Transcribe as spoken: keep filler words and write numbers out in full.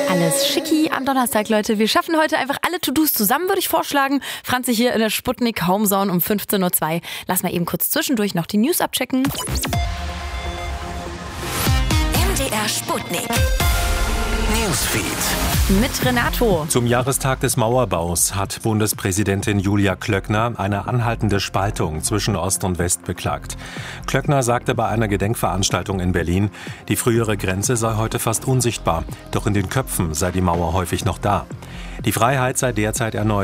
Alles schicki am Donnerstag, Leute. Wir schaffen heute einfach alle To-Dos zusammen, würde ich vorschlagen. Franzi hier in der Sputnik Homezone um fünfzehn Uhr zwei. Lass mal eben kurz zwischendurch noch die News abchecken. M D R Sputnik Newsfeed mit Renato. Zum Jahrestag des Mauerbaus hat Bundespräsidentin Julia Klöckner eine anhaltende Spaltung zwischen Ost und West beklagt. Klöckner sagte bei einer Gedenkveranstaltung in Berlin, die frühere Grenze sei heute fast unsichtbar, doch in den Köpfen sei die Mauer häufig noch da. Die Freiheit sei derzeit erneut